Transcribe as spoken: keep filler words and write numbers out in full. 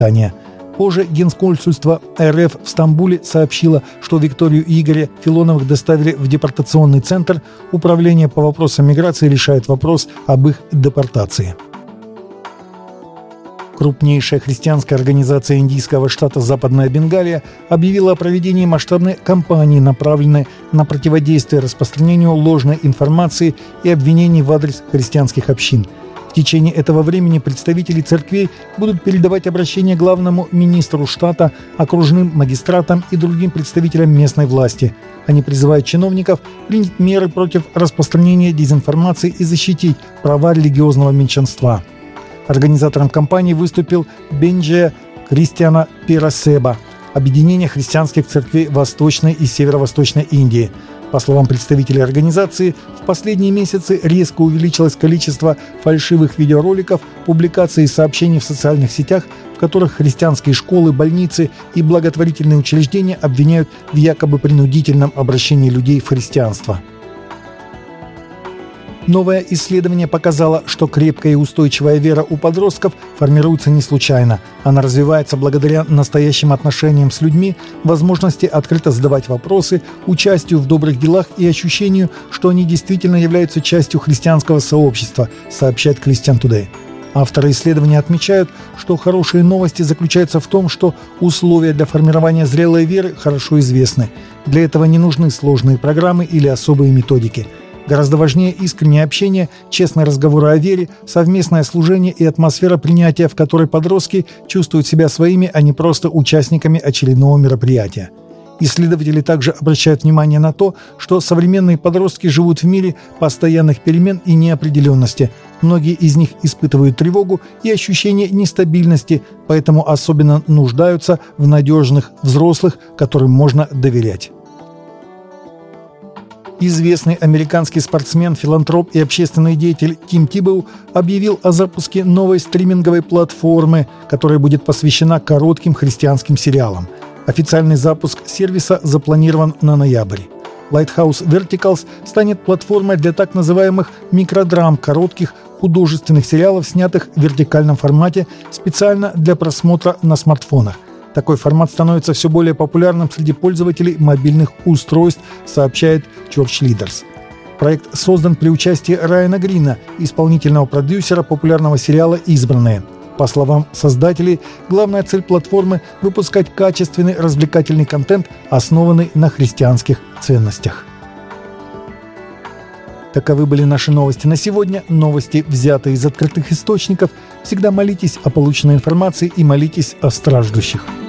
Великобритания. Позже Генконсульство РФ в Стамбуле сообщило, что Викторию и Игоря Филоновых доставили в депортационный центр. Управление по вопросам миграции решает вопрос об их депортации. Крупнейшая христианская организация индийского штата Западная Бенгалия объявила о проведении масштабной кампании, направленной на противодействие распространению ложной информации и обвинений в адрес христианских общин. В течение этого времени представители церквей будут передавать обращения главному министру штата, окружным магистратам и другим представителям местной власти. Они призывают чиновников принять меры против распространения дезинформации и защитить права религиозного меньшинства. Организатором кампании выступил Бенджия Кристиана Пирасеба, объединение христианских церквей Восточной и Северо-Восточной Индии. По словам представителей организации, в последние месяцы резко увеличилось количество фальшивых видеороликов, публикаций и сообщений в социальных сетях, в которых христианские школы, больницы и благотворительные учреждения обвиняют в якобы принудительном обращении людей в христианство. Новое исследование показало, что крепкая и устойчивая вера у подростков формируется не случайно. Она развивается благодаря настоящим отношениям с людьми, возможности открыто задавать вопросы, участию в добрых делах и ощущению, что они действительно являются частью христианского сообщества, сообщает Christian Today. Авторы исследования отмечают, что хорошие новости заключаются в том, что условия для формирования зрелой веры хорошо известны. Для этого не нужны сложные программы или особые методики. Гораздо важнее искреннее общение, честные разговоры о вере, совместное служение и атмосфера принятия, в которой подростки чувствуют себя своими, а не просто участниками очередного мероприятия. Исследователи также обращают внимание на то, что современные подростки живут в мире постоянных перемен и неопределенности. Многие из них испытывают тревогу и ощущение нестабильности, поэтому особенно нуждаются в надежных взрослых, которым можно доверять. Известный американский спортсмен, филантроп и общественный деятель Тим Тибоу объявил о запуске новой стриминговой платформы, которая будет посвящена коротким христианским сериалам. Официальный запуск сервиса запланирован на ноябрь. Lighthouse Verticals станет платформой для так называемых микродрам, коротких художественных сериалов, снятых в вертикальном формате специально для просмотра на смартфонах. Такой формат становится все более популярным среди пользователей мобильных устройств, сообщает Church Leaders. Проект создан при участии Райана Грина, исполнительного продюсера популярного сериала «Избранные». По словам создателей, главная цель платформы – выпускать качественный развлекательный контент, основанный на христианских ценностях. Таковы были наши новости на сегодня. Новости, взятые из открытых источников. Всегда молитесь о полученной информации и молитесь о страждущих.